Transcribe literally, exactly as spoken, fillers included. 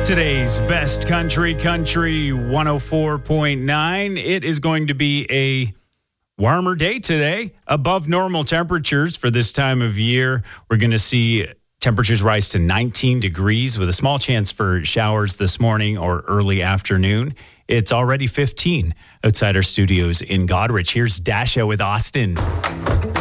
Today's best country, country one oh four point nine. It is going to be a warmer day today, above normal temperatures for this time of year. We're going to see temperatures rise to nineteen degrees with a small chance for showers this morning or early afternoon. It's already fifteen outside our studios in Goderich. Here's Dasha with Austin.